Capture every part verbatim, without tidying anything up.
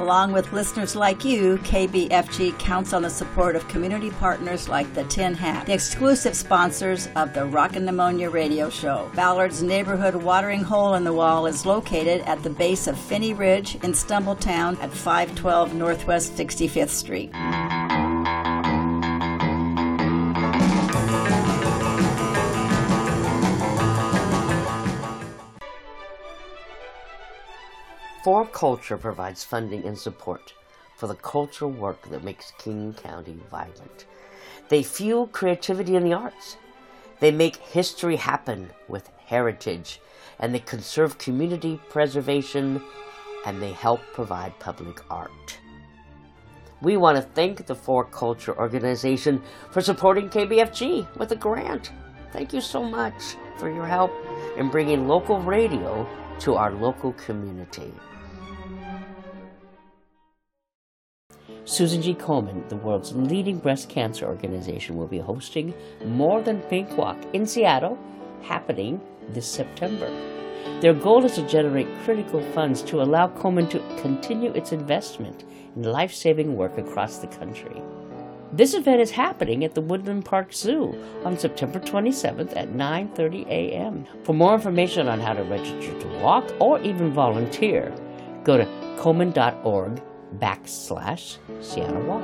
Along with listeners like you, K B F G counts on the support of community partners like the Tin Hat, the exclusive sponsors of the Rockin' Pneumonia radio show. Ballard's neighborhood watering hole in the wall is located at the base of Finney Ridge in Stumbletown at five twelve Northwest sixty-fifth Street. For Culture provides funding and support for the cultural work that makes King County vibrant. They fuel creativity in the arts. They make history happen with heritage, and they conserve community preservation, and they help provide public art. We want to thank the For Culture organization for supporting K B F G with a grant. Thank you so much for your help in bringing local radio to our local community. Susan G. Komen, the world's leading breast cancer organization, will be hosting More Than Pink Walk in Seattle, happening this September. Their goal is to generate critical funds to allow Komen to continue its investment in life-saving work across the country. This event is happening at the Woodland Park Zoo on September twenty-seventh at nine thirty a.m. For more information on how to register to walk or even volunteer, go to komen.org backslash Seattle Walk.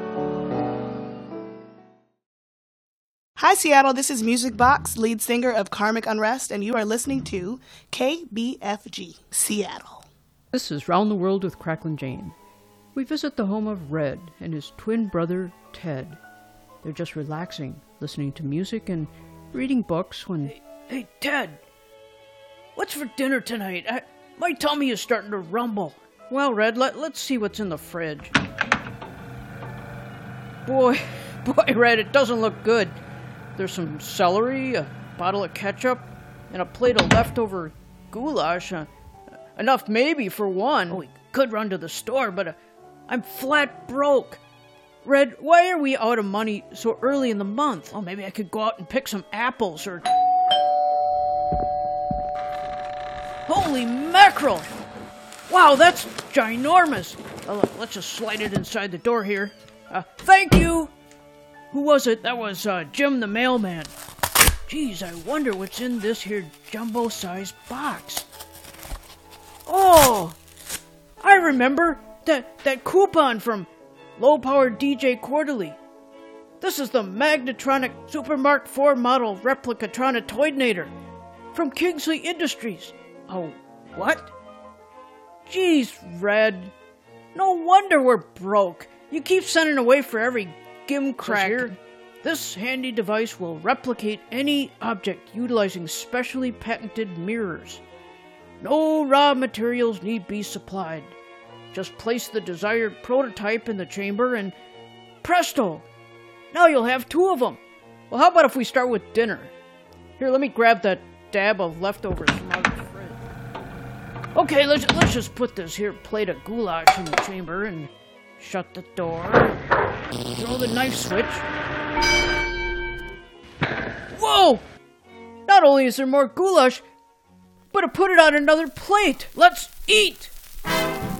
Hi, Seattle. This is Music Box, lead singer of Karmic Unrest, and you are listening to K B F G, Seattle. This is Round the World with Cracklin' Jane. We visit the home of Red and his twin brother, Ted. They're just relaxing, listening to music and reading books when... Hey, hey Ted! What's for dinner tonight? I, my tummy is starting to rumble. Well, Red, let, let's see what's in the fridge. Boy, boy, Red, it doesn't look good. There's some celery, a bottle of ketchup, and a plate of leftover goulash. Uh, enough maybe for one. Oh, we could run to the store, but uh, I'm flat broke. Red, why are we out of money so early in the month? Oh, maybe I could go out and pick some apples or... Holy mackerel! Wow, that's ginormous. Well, let's just slide it inside the door here. Uh, thank you! Who was it? That was uh, Jim the mailman. Geez, I wonder what's in this here jumbo-sized box. Oh! I remember! That, that coupon from Low-Powered D J Quarterly. This is the Magnetronic Supermark four model Replicatronic Toydnator from Kingsley Industries. Oh, what? Jeez, Red. No wonder we're broke. You keep sending away for every gimcrack. Here, this handy device will replicate any object utilizing specially patented mirrors. No raw materials need be supplied. Just place the desired prototype in the chamber and presto! Now you'll have two of them. Well, how about if we start with dinner? Here, let me grab that dab of leftovers from out of the fridge. Okay, let's, let's just put this here plate of goulash in the chamber and shut the door. Throw the knife switch. Whoa! Not only is there more goulash, but I put it on another plate. Let's eat!